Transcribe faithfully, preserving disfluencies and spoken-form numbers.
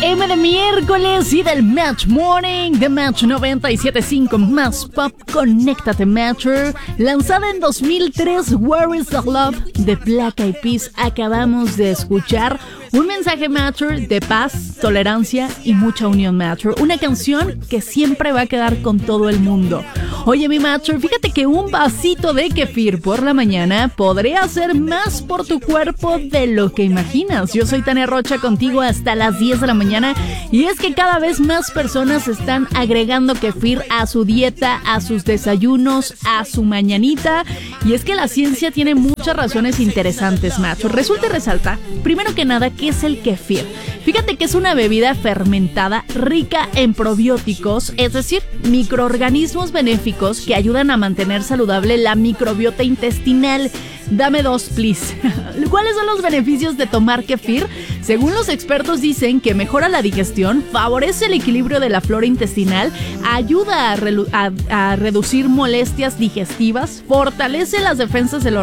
M de miércoles y del Match Morning de Match noventa y siete punto cinco Más Pop. Conéctate, Matcher. Lanzada en dos mil tres, Where is the Love de Black Eyed Peas. Acabamos de escuchar un mensaje, Matcher, de paz, tolerancia y mucha unión, Matcher. Una canción que siempre va a quedar con todo el mundo. Oye, mi Matcher, fíjate que un vasito de kefir por la mañana podría hacer más por tu cuerpo de lo que imaginas. Yo soy Tania Rocha, contigo hasta las diez de la mañana. Y es que cada vez más personas están agregando kefir a su dieta, a sus desayunos, a su mañanita. Y es que la ciencia tiene muchas razones interesantes, Matcher. Resulta y resalta, primero que nada, ¿qué es el kefir? Fíjate que es una bebida fermentada rica en probióticos, es decir, microorganismos benéficos que ayudan a mantener saludable la microbiota intestinal. Dame dos, please. ¿Cuáles son los beneficios de tomar kefir? Según los expertos dicen que mejora la digestión, favorece el equilibrio de la flora intestinal, ayuda a, relu- a, a reducir molestias digestivas, fortalece las defensas del organismo